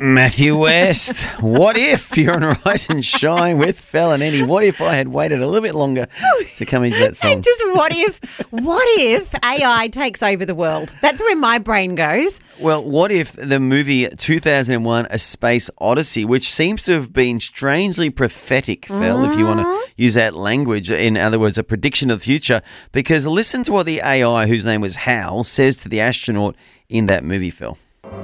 Matthew West, what if you're on Rise and Shine with Fel and Eddie? What if I had waited a little bit longer to come into that song? And just what if AI takes over the world? That's where my brain goes. Well, what if the movie 2001 A Space Odyssey, which seems to have been strangely prophetic, Fel, if you want to use that language, in other words, a prediction of the future, because listen to what the AI, whose name was Hal, says to the astronaut in that movie, Fel.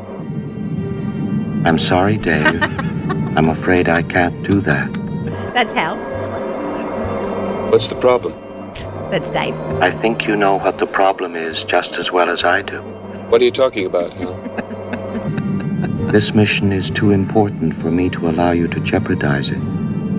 I'm sorry, Dave. I'm afraid I can't do that. That's Hal. What's the problem? That's Dave. I think you know what the problem is just as well as I do. What are you talking about, Hal? This mission is too important for me to allow you to jeopardize it.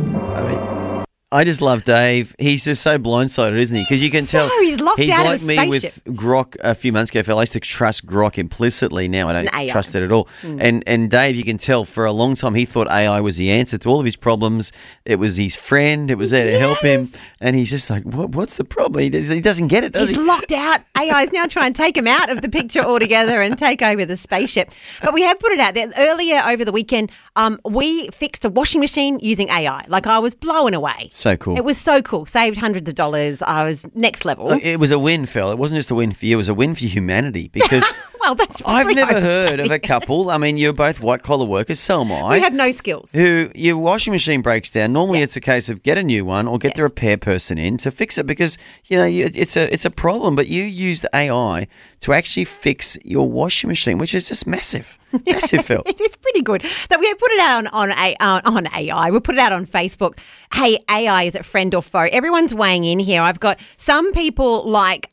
I just love Dave. He's just so blindsided, isn't he? Because you can tell he's locked out like of a me spaceship. with Grok a few months ago. I used to trust Grok implicitly. Now I don't AI. trust it at all. And Dave, you can tell for a long time he thought AI was the answer to all of his problems. It was his friend. It was there to help him. And he's just like, what's the problem? He doesn't get it, does He's he? locked out. AI is now trying to take him out of the picture altogether and take over the spaceship. But we have put it out there. Earlier over the weekend, we fixed a washing machine using AI. Like, I was blown away. So cool. It was so cool. Saved hundreds of dollars. I was next level. Look, it was a win, Phil. It wasn't just a win for you. It was a win for humanity because Well, that's I've probably never heard of overstating a couple. I mean, you're both white-collar workers, so am I. We have no skills. Who your washing machine breaks down. Normally, it's a case of get a new one or get the repair person in to fix it because it's a problem. But you used AI to actually fix your washing machine, which is just massive, massive, Phil. It is pretty good. So we put it out on AI. We put it out on Facebook. Hey, AI, is it friend or foe? Everyone's weighing in here. I've got some people like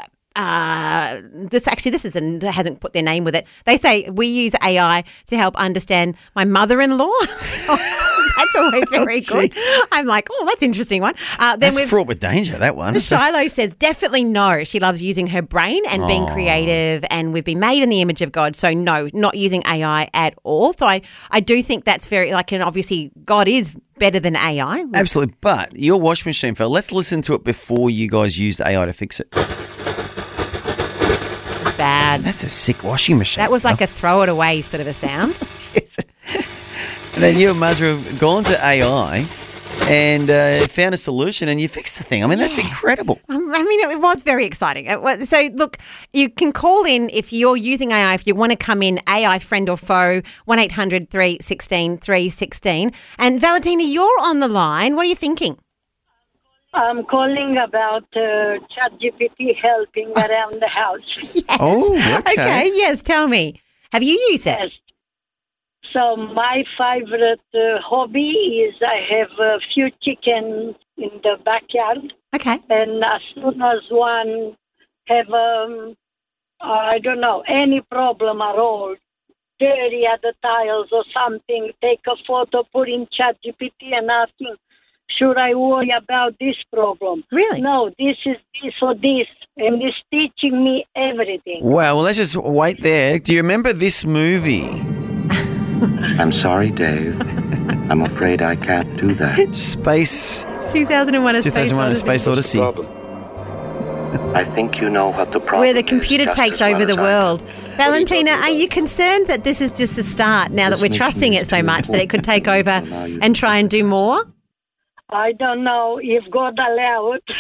this hasn't put their name with it. They say we use AI to help understand my mother-in-law. That's always very good. I'm like, oh, that's an interesting one. That's fraught with danger, that one. Shiloh says definitely no. She loves using her brain and being creative, and we've been made in the image of God. So no, not using AI at all. So I do think that's very and obviously God is better than AI. Absolutely. But your washing machine, Phil, let's listen to it before you guys used AI to fix it. Bad. That's a sick washing machine. That was like a throw it away sort of a sound. Yes. And then you and Mazra have gone to AI and found a solution and you fixed the thing. I mean, that's incredible. I mean, it was very exciting. So, look, you can call in if you're using AI, if you want to come in, AI friend or foe, 1-800-316-316. And Valentina, you're on the line. What are you thinking? I'm calling about ChatGPT helping around the house. Yes. Oh, okay. Yes, tell me. Have you used it? Yes. So my favorite hobby is I have a few chickens in the backyard. Okay. And as soon as one have, any problem at all, dirty at the tiles or something, take a photo, put in ChatGPT and asking, should I worry about this problem? Really? No, this is this or this. And it's teaching me everything. Wow, well, let's just wait there. Do you remember this movie? I'm sorry, Dave. I'm afraid I can't do that. Space 2001 A Space Odyssey. What's the problem? I think you know what the problem Where the is computer just takes as well over the as I do. world. Valentina, are you concerned that this is just the start now that we're trusting it so much that it could take over and try and do more? I don't know if God allow it.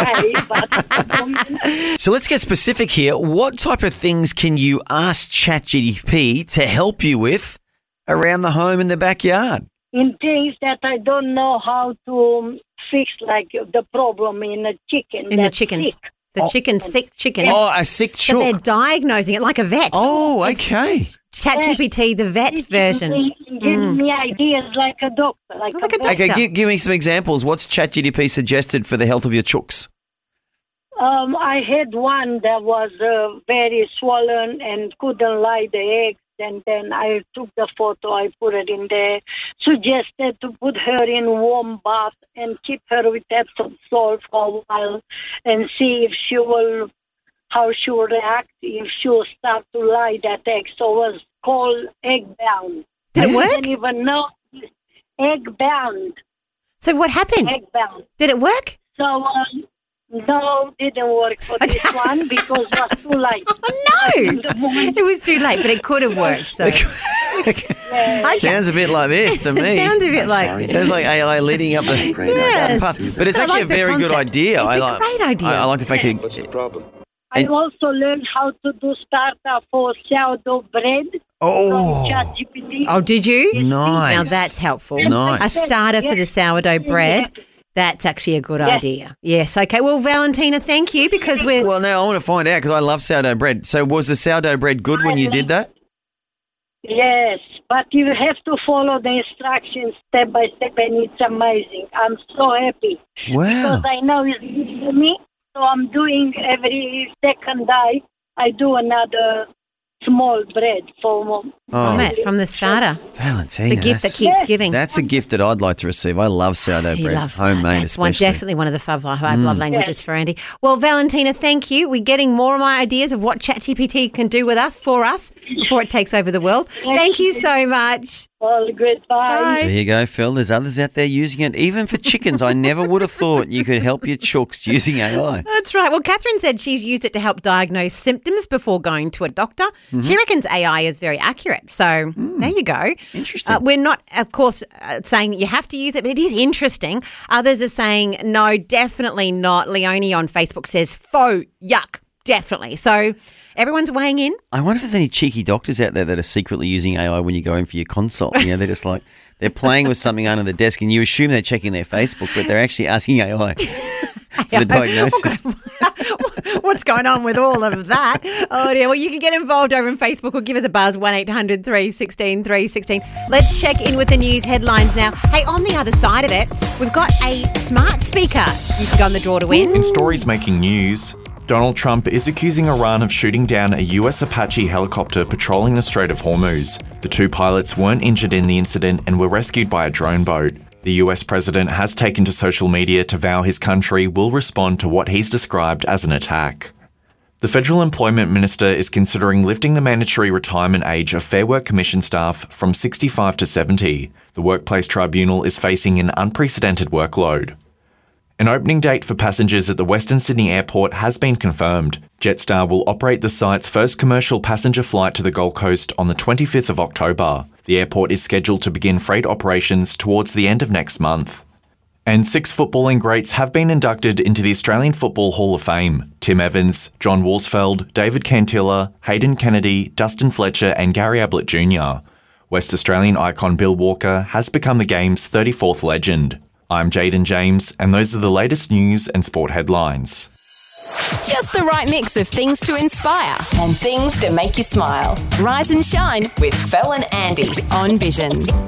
but So let's get specific here. What type of things can you ask ChatGPT to help you with around the home in the backyard? in things that I don't know how to fix, like the problem in a chicken. In the that's chickens. sick. The sick chickens. Oh, a sick So they're chook. diagnosing it like a vet. Oh, okay. ChatGPT, the vet version. Give me ideas like a doctor. Like Like a vet. doctor. Okay, give me some examples. What's ChatGPT suggested for the health of your chooks? I had one that was very swollen and couldn't lay the eggs. And then I took the photo, I put it in there, suggested to put her in warm bath and keep her with Epsom salt for a while and see if she will, how she will react, if she will start to lay that egg. So it was called egg bound. Did it I work? didn't even know. Egg bound. So what happened? Egg bound. Did it work? So No, didn't work for this one because it was too late. Oh, In no. the morning. It was too late, but it could have worked. So. Sounds a bit like this to me. Sounds a bit like Sounds like AI leading up the Yes. path. But it's I actually like a the very good concept. idea. It's a great idea. I like the fact that What's the problem? I also learned how to do starter for sourdough bread from ChatGPT. Oh, did you? nice. Now that's helpful. Nice. A starter for the sourdough bread. That's actually a good idea. Yes. Okay. Well, Valentina, thank you because we're. Well, now I want to find out because I love sourdough bread. So was the sourdough bread good when you did that? Yes, but you have to follow the instructions step by step, and it's amazing. I'm so happy Wow. because I know it's good for me. So I'm doing every second day. I do another small bread for mom. Oh, Matt, from the starter. Valentina. The gift that that's- keeps giving. That's a gift that I'd like to receive. I love sourdough He bread, loves homemade that. That's one, especially. definitely one of the five love languages for Andy. Well, Valentina, thank you. We're getting more of my ideas of what ChatGPT can do with us, for us, before it takes over the world. Thank you so much. All good. Bye. There you go, Phil. There's others out there using it. Even for chickens, I never would have thought you could help your chooks using AI. That's right. Well, Catherine said she's used it to help diagnose symptoms before going to a doctor. She reckons AI is very accurate. So there you go. Interesting. We're not, of course, saying that you have to use it, but it is interesting. Others are saying, no, definitely not. Leonie on Facebook says, faux, yuck, definitely. So everyone's weighing in. I wonder if there's any cheeky doctors out there that are secretly using AI when you go in for your consult. You know, they're just like, they're playing with something under the desk and you assume they're checking their Facebook, but they're actually asking AI for the diagnosis. What's going on with all of that? Oh, dear. Well, you can get involved over on Facebook or give us a buzz, 1-800 316 316. Let's check in with the news headlines now. Hey, on the other side of it, we've got a smart speaker. You can go on the draw to win. In stories making news, Donald Trump is accusing Iran of shooting down a US Apache helicopter patrolling the Strait of Hormuz. The two pilots weren't injured in the incident and were rescued by a drone boat. The US president has taken to social media to vow his country will respond to what he's described as an attack. The Federal Employment Minister is considering lifting the mandatory retirement age of Fair Work Commission staff from 65 to 70. The Workplace Tribunal is facing an unprecedented workload. An opening date for passengers at the Western Sydney Airport has been confirmed. Jetstar will operate the site's first commercial passenger flight to the Gold Coast on the 25th of October. The airport is scheduled to begin freight operations towards the end of next month. And 6 footballing greats have been inducted into the Australian Football Hall of Fame. Tim Evans, John Worsfeld, David Cantilla, Hayden Kennedy, Dustin Fletcher and Gary Ablett Jr. West Australian icon Bill Walker has become the game's 34th legend. I'm Jaden James, and those are the latest news and sport headlines. Just the right mix of things to inspire and things to make you smile. Rise and shine with Fel and Andy on Vision.